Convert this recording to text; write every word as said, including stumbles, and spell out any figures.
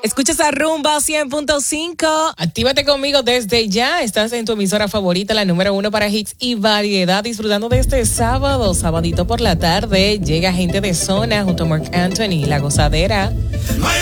Escuchas a Rumba cien punto cinco. Actívate conmigo desde ya. Estás en tu emisora favorita, la número uno para hits y variedad, disfrutando de este sábado, sabadito por la tarde. Llega Gente de Zona junto a Marc Anthony, La Gozadera. No hay